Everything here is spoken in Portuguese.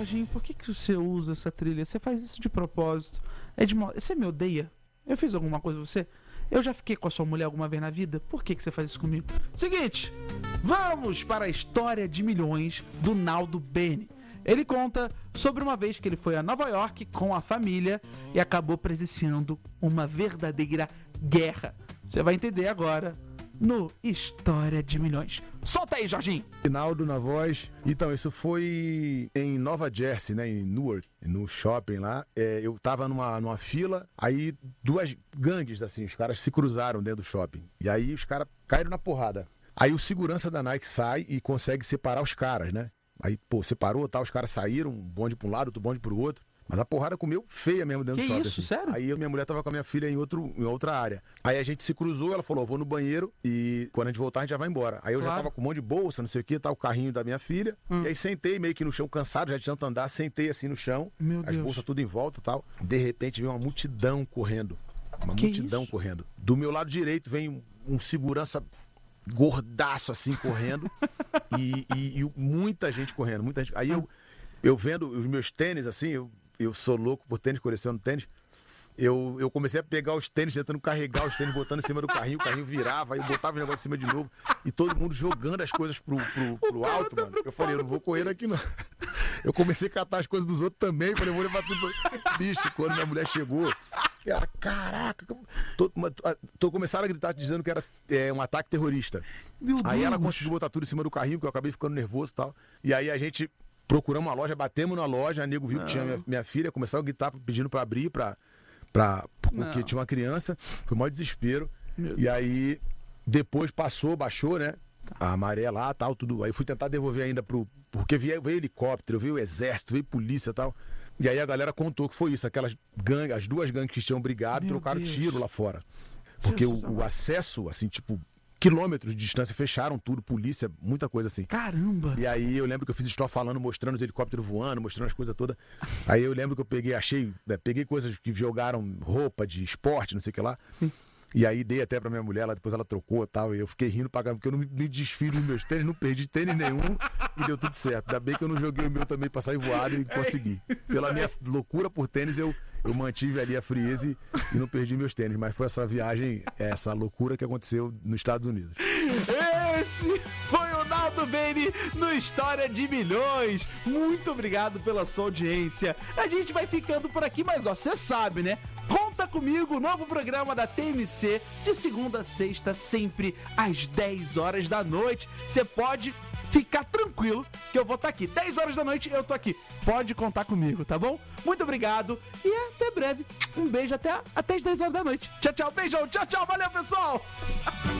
Jorginho, por que você usa essa trilha? Você faz isso de propósito. Você me odeia? Eu fiz alguma coisa com você? Eu já fiquei com a sua mulher alguma vez na vida? Por que você faz isso comigo? Seguinte, vamos para a história de milhões do Naldo Bene. Ele conta sobre uma vez que ele foi a Nova York com a família e acabou presenciando uma verdadeira guerra. Você vai entender agora no História de Milhões. Solta aí, Jorginho! Naldo na voz. Então, isso foi em Nova Jersey, né, em Newark, no shopping lá. Eu tava numa fila, aí duas gangues, assim, os caras se cruzaram dentro do shopping. E aí os caras caíram na porrada. Aí o segurança da Nike sai e consegue separar os caras, né? Aí, separou, tá, os caras saíram, um bonde pra um lado, outro bonde pro outro. Mas a porrada comeu feia mesmo dentro do shopping. Que isso, assim. sério? Aí minha mulher tava com a minha filha em outra área. Aí a gente se cruzou, ela falou, vou no banheiro e quando a gente voltar a gente já vai embora. Aí eu já tava com um monte de bolsa, não sei o que, tá o carrinho da minha filha. E aí sentei meio que no chão, cansado, já de tanto andar, sentei assim no chão. Meu as Deus. bolsas tudo em volta e tal. De repente veio uma multidão correndo. Isso? Correndo. Do meu lado direito vem um segurança gordaço assim correndo e muita gente correndo, muita gente. Aí eu vendo os meus tênis assim, eu sou louco por tênis, coleciono tênis. Eu comecei a pegar os tênis, tentando carregar os tênis, botando em cima do carrinho, o carrinho virava, aí eu botava o negócio em cima de novo, e todo mundo jogando as coisas pro alto, mano. Eu falei, eu não vou correr aqui não. Eu comecei a catar as coisas dos outros também, falei, eu vou levar tudo. Bicho, quando minha mulher chegou, ela, caraca, começaram a gritar dizendo que era um ataque terrorista. Meu Aí Deus. ela conseguiu botar tudo em cima do carrinho, que eu acabei ficando nervoso e tal. E aí a gente procuramos uma loja, batemos na loja, a nego viu que tinha minha filha, começaram a gritar pedindo pra abrir, porque tinha uma criança, foi o maior desespero. E aí depois baixou, né? A maré lá, tal, tudo. Aí fui tentar devolver ainda porque veio helicóptero, veio exército, veio polícia e tal. E aí a galera contou que foi isso, aquelas gangues, as duas gangues que tinham brigado, trocaram tiro lá fora. Porque o acesso, assim, tipo, quilômetros de distância, fecharam tudo, polícia, muita coisa assim. Caramba! E aí eu lembro que eu fiz história falando, mostrando os helicópteros voando, mostrando as coisas todas. Aí eu lembro que eu peguei coisas que jogaram roupa de esporte, não sei o que lá. Sim. E aí dei até pra minha mulher, depois ela trocou e tal, e eu fiquei rindo pra caramba, porque eu não me desfiz dos meus tênis, não perdi tênis nenhum e deu tudo certo. Ainda bem que eu não joguei o meu também pra sair voado e consegui. Pela minha loucura por tênis, eu mantive ali a frieza e não perdi meus tênis, mas foi essa viagem, essa loucura que aconteceu nos Estados Unidos. Esse foi o Naldo Bene no História de Milhões. Muito obrigado pela sua audiência. A gente vai ficando por aqui, mas você sabe, né? Conta comigo, novo programa da TMC, de segunda a sexta, sempre às 10 horas da noite. Você pode ficar tranquilo que eu vou estar aqui. 10 horas da noite eu tô aqui. Pode contar comigo, tá bom? Muito obrigado e até breve. Um beijo até as 10 horas da noite. Tchau, tchau. Beijão. Tchau, tchau. Valeu, pessoal.